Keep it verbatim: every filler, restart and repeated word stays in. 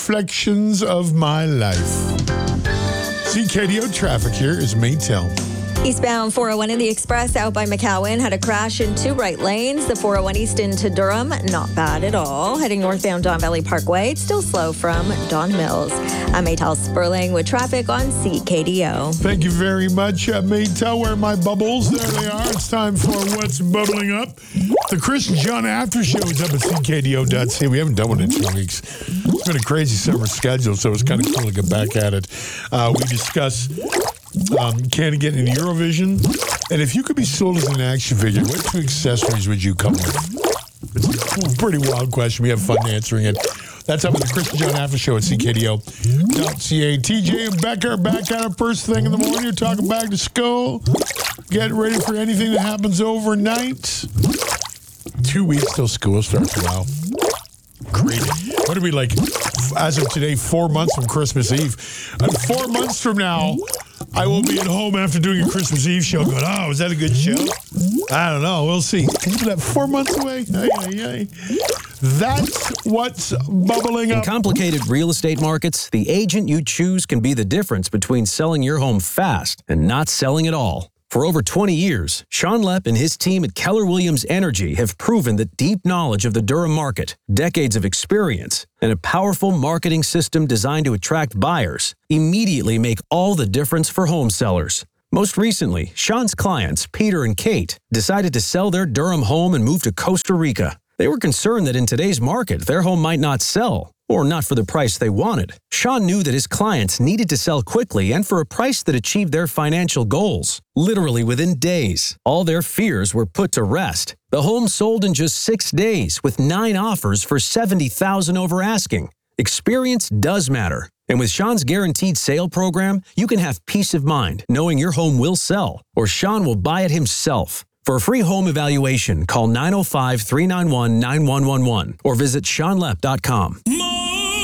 reflections of my life. C K D O traffic here is Maytel. Eastbound four oh one in the Express out by McCowan had a crash in two right lanes. The four oh one East into Durham, not bad at all. Heading northbound Don Valley Parkway, it's still slow from Don Mills. I'm Maytel Sperling with traffic on C K D O. Thank you very much, uh, Maytel. Where are my bubbles? There they are. It's time for What's Bubbling Up. The Chris and John After Show is up at C K D O dot C A. We haven't done one in two weeks. It's been a crazy summer schedule, so it's kind of cool to get back at it. Uh, we discuss... Um, can it get into Eurovision? And if you could be sold as an action figure, what two accessories would you come with? It's a pretty wild question. We have fun answering it. That's up with the Chris and John After Show at C K D O dot C A. T J and Becca are back at it first thing in the morning. You're talking back to school. Get ready for anything that happens overnight. Two weeks till school starts. Wow. Crazy. What are we like, as of today, four months from Christmas Eve? And four months from now, I will be at home after doing a Christmas Eve show going, oh, was that a good show? I don't know. We'll see. Can you put that four months away? Aye, aye, aye. That's what's bubbling up. In complicated real estate markets, the agent you choose can be the difference between selling your home fast and not selling at all. For over twenty years, Sean Lepp and his team at Keller Williams Energy have proven that deep knowledge of the Durham market, decades of experience, and a powerful marketing system designed to attract buyers immediately make all the difference for home sellers. Most recently, Sean's clients, Peter and Kate, decided to sell their Durham home and move to Costa Rica. They were concerned that in today's market, their home might not sell, or not for the price they wanted. Sean knew that his clients needed to sell quickly and for a price that achieved their financial goals. Literally within days, all their fears were put to rest. The home sold in just six days with nine offers for seventy thousand dollars over asking. Experience does matter. And with Sean's Guaranteed Sale program, you can have peace of mind knowing your home will sell, or Sean will buy it himself. For a free home evaluation, call nine oh five, three nine one, nine one one one or visit sean lepp dot com.